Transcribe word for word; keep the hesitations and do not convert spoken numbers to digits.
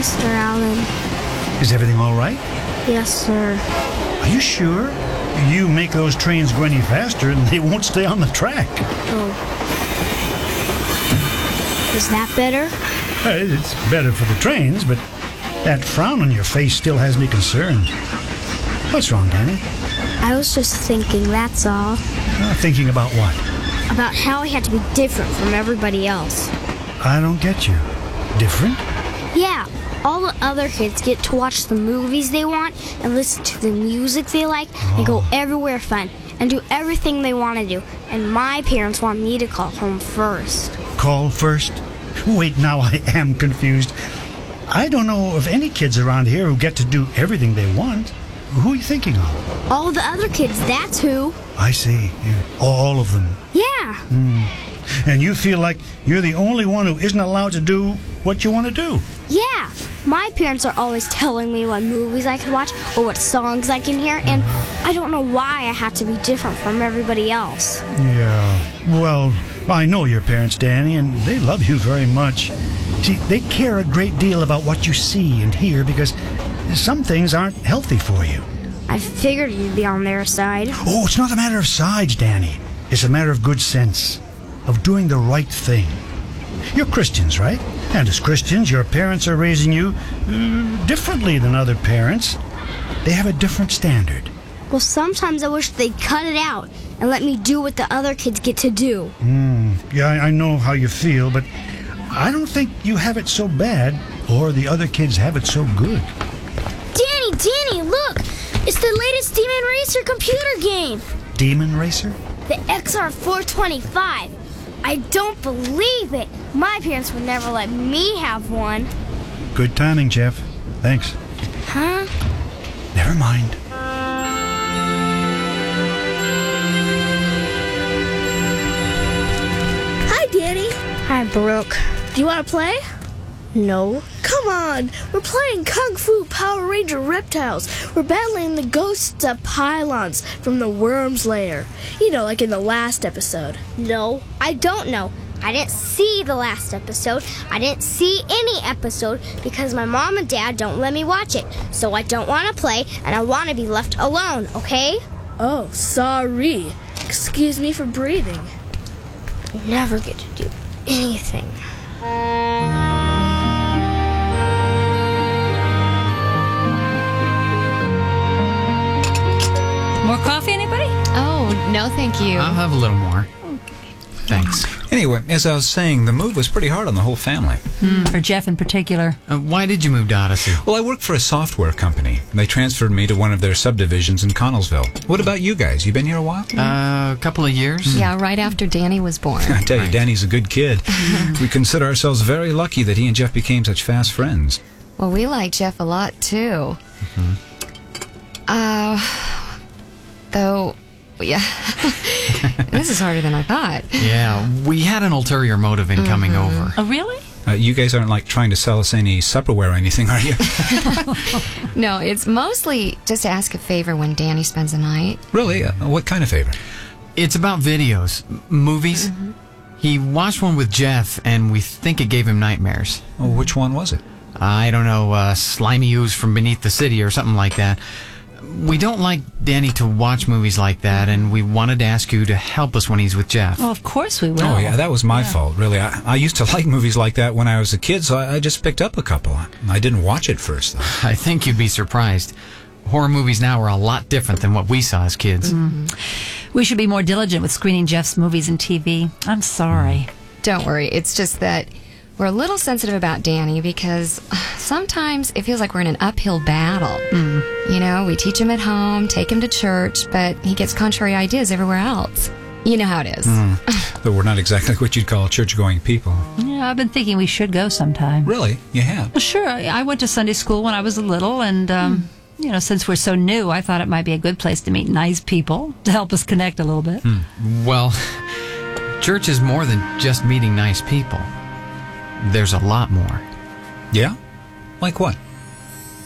Mister Allen. Is everything all right? Yes, sir. Are you sure? You make those trains go any faster and they won't stay on the track. Oh. Is that better? Uh, It's better for the trains, but that frown on your face still has me concerned. What's wrong, Danny? I was just thinking, that's all. Uh, thinking about what? About how I had to be different from everybody else. I don't get you. Different? Yeah, all the other kids get to watch the movies they want and listen to the music they like and go everywhere fun and do everything they want to do. And my parents want me to call home first. Call first? Wait, now I am confused. I don't know of any kids around here who get to do everything they want. Who are you thinking of? All the other kids, that's who. I see. Yeah. All of them. Yeah. Mm. And you feel like you're the only one who isn't allowed to do what you want to do. Yeah. My parents are always telling me what movies I can watch or what songs I can hear, and I don't know why I have to be different from everybody else. Yeah. Well, I know your parents, Danny, and they love you very much. See, they care a great deal about what you see and hear because some things aren't healthy for you. I figured you'd be on their side. Oh, it's not a matter of sides, Danny. It's a matter of good sense, of doing the right thing. You're Christians, right? And as Christians, your parents are raising you uh, differently than other parents. They have a different standard. Well, sometimes I wish they'd cut it out and let me do what the other kids get to do. Mm, yeah, I, I know how you feel, but I don't think you have it so bad, or the other kids have it so good. Danny, Danny, look! It's the latest Demon Racer computer game. Demon Racer? The X R four twenty-five. I don't believe it. My parents would never let me have one. Good timing, Jeff. Thanks. Huh? Never mind. Hi, Danny. Hi, Brooke. Do you want to play? No. Come on, we're playing Kung Fu Power Ranger Reptiles. We're battling the ghosts of pylons from the Worm's Lair. You know, like in the last episode. No, I don't know. I didn't see the last episode. I didn't see any episode because my mom and dad don't let me watch it. So I don't want to play and I want to be left alone, okay? Oh, sorry. Excuse me for breathing. I never get to do anything. More coffee, anybody? Oh, no thank you. I'll have a little more. Thanks. Anyway, as I was saying, the move was pretty hard on the whole family. Mm, for Jeff in particular. Uh, why did you move to Odyssey? Well, I work for a software company. They transferred me to one of their subdivisions in Connellsville. What about you guys? You been here a while? Uh, a couple of years. Yeah, right after Danny was born. I tell you, Right. Danny's a good kid. We consider ourselves very lucky that he and Jeff became such fast friends. Well, we like Jeff a lot, too. Mm-hmm. Uh, though, yeah, this is harder than I thought. Yeah, we had an ulterior motive in coming over. Oh, really? Uh, you guys aren't like trying to sell us any Supperware or anything, are you? No, it's mostly just to ask a favor when Danny spends the night. Really? Uh, what kind of favor? It's about videos, m- movies. He watched one with Jeff, and we think it gave him nightmares. Oh, which one was it? I don't know, uh, slimy ooze from beneath the city or something like that. We don't like Danny to watch movies like that, and we wanted to ask you to help us when he's with Jeff. Well, of course we will. Oh, yeah, that was my fault, really. I, I used to like movies like that when I was a kid, so I, I just picked up a couple. I, I didn't watch it first, though. I think you'd be surprised. Horror movies now are a lot different than what we saw as kids. We should be more diligent with screening Jeff's movies and T V. I'm sorry. Don't worry, it's just that we're a little sensitive about Danny because sometimes it feels like we're in an uphill battle. You know, we teach him at home, take him to church, but he gets contrary ideas everywhere else. You know how it is. Though we're not exactly what you'd call church-going people. Yeah, I've been thinking we should go sometime. Really? You have? Well, sure. I I went to Sunday school when I was little, and, um, you know, since we're so new, I thought it might be a good place to meet nice people to help us connect a little bit. Well, church is more than just meeting nice people. There's a lot more. Yeah? Like what?